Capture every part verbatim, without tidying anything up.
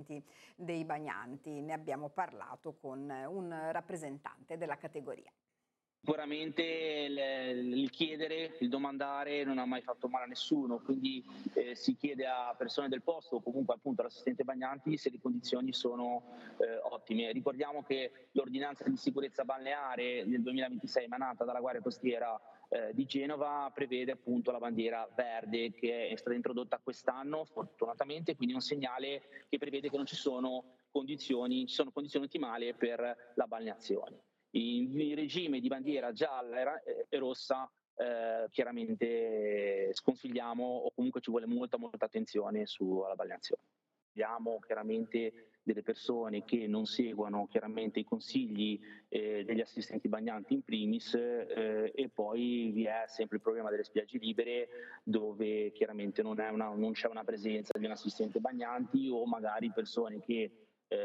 assistenti dei bagnanti. Ne abbiamo parlato con un rappresentante della categoria. Sicuramente il il chiedere, il domandare non ha mai fatto male a nessuno, quindi, ehm, si chiede a persone del posto o comunque appunto all'assistente bagnanti se le condizioni sono, ehm, ottime. Ricordiamo che l'ordinanza di sicurezza balneare del duemilaventisei emanata dalla Guardia Costiera, ehm, di Genova prevede appunto la bandiera verde che è stata introdotta quest'anno fortunatamente, quindi è un segnale che prevede che non ci sono condizioni ci sono condizioni ottimali per la balneazione. In in regime di bandiera gialla e ra e rossa, ehm, chiaramente sconsigliamo o comunque ci vuole molta, molta attenzione su alla balneazione. Abbiamo chiaramente delle persone che non seguono chiaramente i consigli, ehm, degli assistenti bagnanti in primis, ehm, e poi vi è sempre il problema delle spiagge libere dove chiaramente non è una non c'è una presenza di un assistente bagnanti o magari persone che,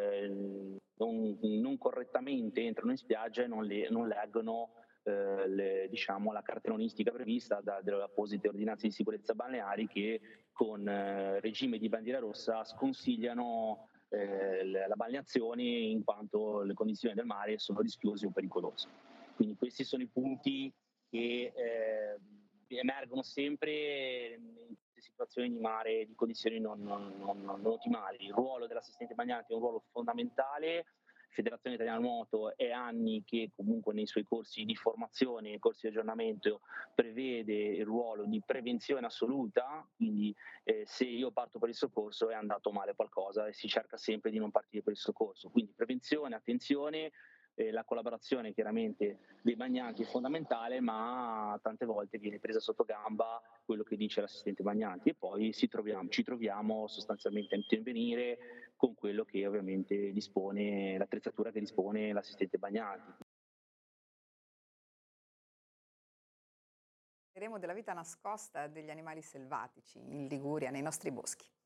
ehm, non non correttamente entrano in spiaggia e non le non leggono, ehm, le diciamo la cartellonistica prevista da dalle apposite ordinanze di sicurezza balneari che con eh, regime di bandiera rossa sconsigliano, ehm, l la balneazione in quanto le condizioni del mare sono rischiose o pericolose. Quindi questi sono i punti che, ehm, emergono sempre in queste situazioni di mare, di condizioni non non non non ottimali. Il ruolo dell'assistente bagnante è un ruolo fondamentale. Federazione Italiana Nuoto è anni che comunque nei suoi corsi di formazione, nei corsi di aggiornamento prevede il ruolo di prevenzione assoluta, quindi, ehm, se io parto per il soccorso è andato male qualcosa e si cerca sempre di non partire per il soccorso. Quindi prevenzione, attenzione, ehm, la collaborazione chiaramente dei bagnanti è fondamentale, ma tante volte viene presa sottogamba quello che dice l'assistente bagnanti e poi si troviam ci troviamo sostanzialmente a intervenire con quello che ovviamente dispone l'attrezzatura che dispone l'assistente bagnanti. Parleremo della vita nascosta degli animali selvatici in Liguria, nei nostri boschi.